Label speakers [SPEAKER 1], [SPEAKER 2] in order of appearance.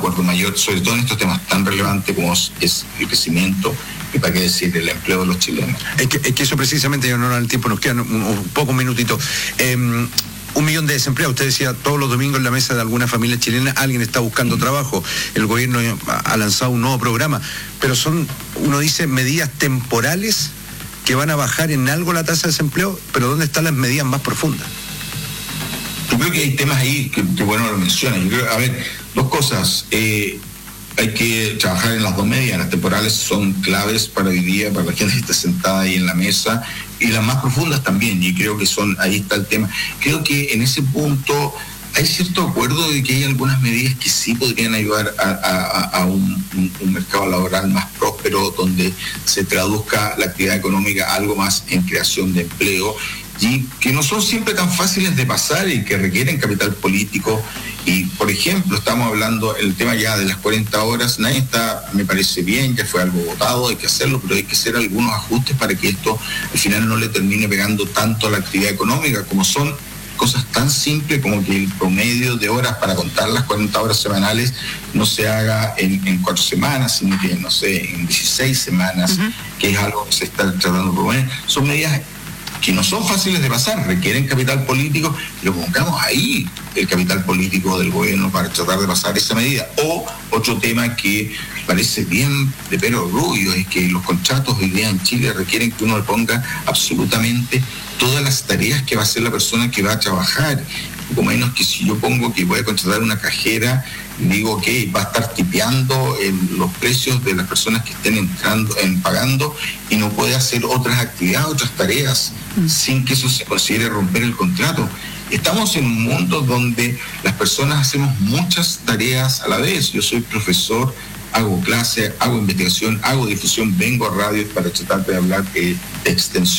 [SPEAKER 1] acuerdo mayor, sobre todo en estos temas tan relevantes como es el crecimiento y, para qué decir, el empleo de los chilenos.
[SPEAKER 2] Es que eso precisamente, yo no, el tiempo nos quedan un pocos minutitos. 1 millón de desempleados. Usted decía, todos los domingos en la mesa de alguna familia chilena alguien está buscando trabajo. El gobierno ha lanzado un nuevo programa, pero son, uno dice, medidas temporales que van a bajar en algo la tasa de desempleo, pero ¿dónde están las medidas más profundas?
[SPEAKER 1] Yo creo que hay temas ahí que bueno lo mencionas. Yo creo, a ver, dos cosas. Hay que trabajar en las dos medidas. Las temporales son claves para hoy día, para la gente que está sentada ahí en la mesa, y las más profundas también, y creo que ahí está el tema. Creo que en ese punto hay cierto acuerdo de que hay algunas medidas que sí podrían ayudar a un mercado laboral más próspero, donde se traduzca la actividad económica algo más en creación de empleo, y que no son siempre tan fáciles de pasar y que requieren capital político. Y, por ejemplo, estamos hablando el tema ya de las 40 horas, nadie está, me parece bien, ya fue algo votado, hay que hacerlo, pero hay que hacer algunos ajustes para que esto al final no le termine pegando tanto a la actividad económica, como son cosas tan simples como que el promedio de horas para contar las 40 horas semanales no se haga en 4 semanas, sino que, no sé, en 16 semanas, que es algo que se está tratando de proponer. Son medidas que no son fáciles de pasar, requieren capital político, pero pongamos ahí el capital político del gobierno para tratar de pasar esa medida. O otro tema que parece bien de pelo rubio, es que los contratos hoy día en Chile requieren que uno le ponga absolutamente todas las tareas que va a hacer la persona que va a trabajar. Poco menos que si yo pongo que voy a contratar una cajera, digo que va a estar tipeando los precios de las personas que estén entrando, pagando, y no puede hacer otras actividades, otras tareas, sin que eso se considere romper el contrato. Estamos en un mundo donde las personas hacemos muchas tareas a la vez. Yo soy profesor, hago clase, hago investigación, hago difusión, vengo a radio para tratar de hablar de extensión.